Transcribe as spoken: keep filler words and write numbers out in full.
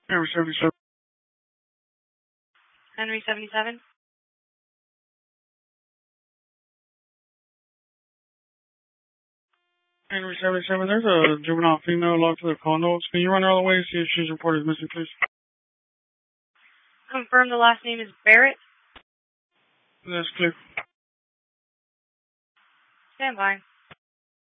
Henry seventy-seven. Henry seventy-seven. Henry seventy-seven, there's a juvenile female locked to the condos. Can you run her all the way and see if she's reported missing, please? Confirm the last name is Barrett. That's clear. Stand by.